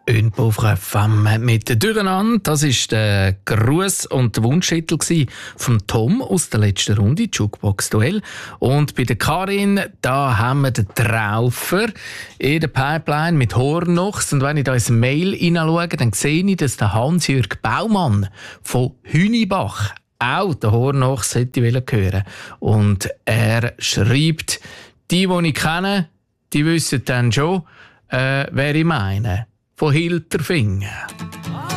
Ünpo auf FM mit «Durcheinander». Das war der Gruß und der Wunschtitel von Tom aus der letzten Runde, Jukebox-Duell. Und bei der Karin, da haben wir den Traufer in der Pipeline mit Hornochs. Und wenn ich da ins Mail hineinschaue, dann sehe ich, dass der Hans-Jürg Baumann von Hünibach auch den Hornochs hätte hören. Und er schreibt, die ich kenne, die wissen dann schon, wer ich meine. Von Hilterfingen.